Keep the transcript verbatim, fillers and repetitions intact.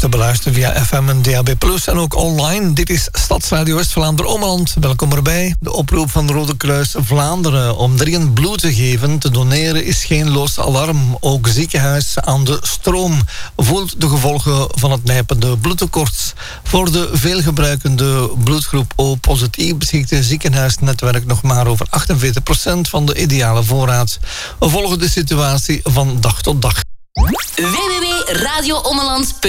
te beluisteren via F M en D A B plus, en ook online. Dit is Stadsradio West-Vlaanderen-Ommeland. Welkom erbij. De oproep van Rode Kruis Vlaanderen om dringend bloed te geven, te doneren, is geen loos alarm. Ook ziekenhuis aan de stroom voelt de gevolgen van het nijpende bloedtekort. Voor de veelgebruikende bloedgroep O positief beschikt het ziekenhuisnetwerk nog maar over achtenveertig procent van de ideale voorraad. We volgen de situatie van dag tot dag. w w w punt radio ommeland punt n l